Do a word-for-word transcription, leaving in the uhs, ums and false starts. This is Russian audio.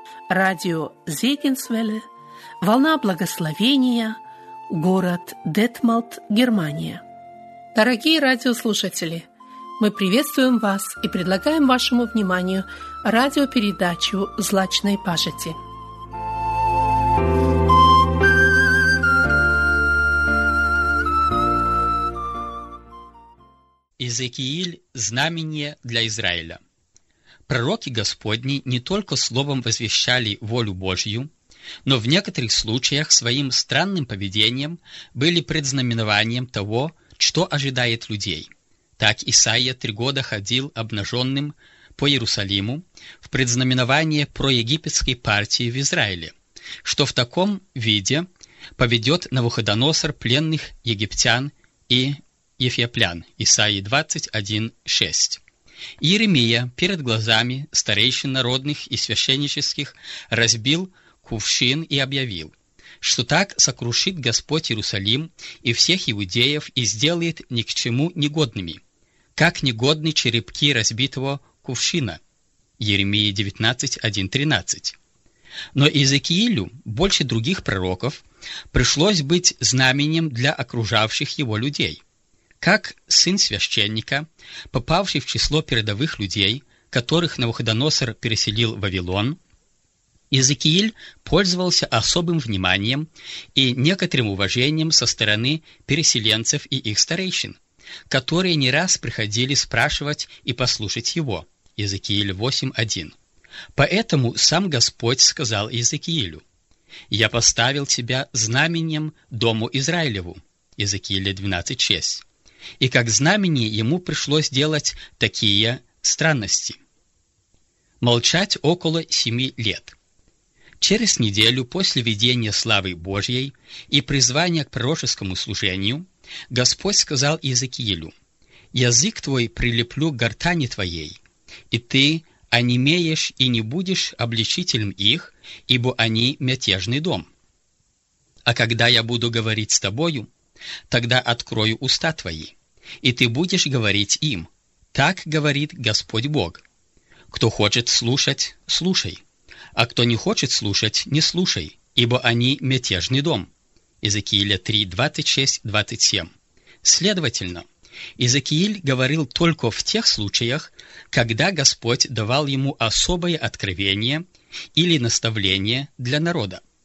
радио Зегенсвелле, волна благословения, город Детмалт, Германия. Дорогие радиослушатели, мы приветствуем вас и предлагаем вашему вниманию радиопередачу «Злачной пажити». Иезекииль – знамение для Израиля. Пророки Господни не только словом возвещали волю Божью, но в некоторых случаях своим странным поведением были предзнаменованием того, что ожидает людей. Так Исаия три года ходил обнаженным по Иерусалиму в предзнаменование проегипетской партии в Израиле, что в таком виде поведет Навуходоносор пленных египтян и Ефиоплян. Исаии двадцать один шесть. Иеремия перед глазами старейшин народных и священнических разбил кувшин и объявил, что так сокрушит Господь Иерусалим и всех иудеев и сделает ни к чему негодными, как негодны черепки разбитого кувшина. Иеремия девятнадцать один тринадцать. Но Иезекиилю больше других пророков пришлось быть знаменем для окружавших его людей. Как сын священника, попавший в число передовых людей, которых Навуходоносор переселил в Вавилон, Иезекииль пользовался особым вниманием и некоторым уважением со стороны переселенцев и их старейшин, которые не раз приходили спрашивать и послушать его. Иезекииль восемь один. Поэтому сам Господь сказал Иезекиилю: «Я поставил тебя знаменем дому Израилеву». Иезекииля двенадцать шесть. И как знамение ему пришлось делать такие странности. Молчать около семи лет. Через неделю после видения славы Божьей и призвания к пророческому служению Господь сказал Иезекиилю: «Язык твой прилеплю к гортани твоей, и ты онемеешь и не будешь обличителем их, ибо они мятежный дом. А когда я буду говорить с тобою, тогда открою уста твои, и ты будешь говорить им. Так говорит Господь Бог. Кто хочет слушать, слушай, а кто не хочет слушать, не слушай, ибо они мятежный дом». Иезекииля три двадцать шесть двадцать семь. Следовательно, Иезекииль говорил только в тех случаях, когда Господь давал ему особое откровение или наставление для народа.